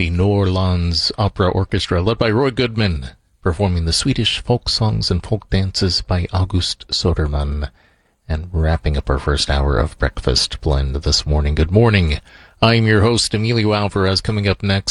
the New Orleans Opera Orchestra, led by Roy Goodman, performing the Swedish folk songs and folk dances by August Soderman, and wrapping up our first hour of Breakfast Blend this morning. Good morning. I'm your host, Emilio Alvarez. Coming up next,